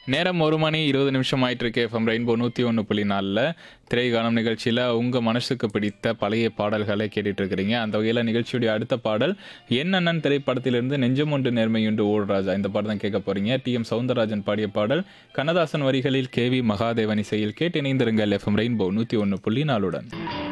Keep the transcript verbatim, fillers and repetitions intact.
நேரம் ஒரு மணி இருபது நிமிஷம் ஆயிட்டு இருக்கு. எஃப்எம் ரெயின்போ நூற்றி ஒன்று புள்ளி நாலில் திரைக்காணும் நிகழ்ச்சியில் உங்கள் மனசுக்கு பிடித்த பழைய பாடல்களை கேட்டுட்டு இருக்கிறீங்க. அந்த வகையில் நிகழ்ச்சியுடைய அடுத்த பாடல் என் அண்ணன் திரைப்படத்திலிருந்து நெஞ்சம் ஒன்று நேர்மையுண்டு ஓடுராஜா இந்த பாடம் தான் கேட்க போறீங்க. டி எம் சவுந்தரராஜன் பாடிய பாடல் கண்ணதாசன் வரிகளில் கே வி மகாதேவன் இசையில் கேட்டு இணைந்திருங்கள். எஃப்எம் ரெயின்போ நூற்றி ஒன்று புள்ளி நாலுடன்.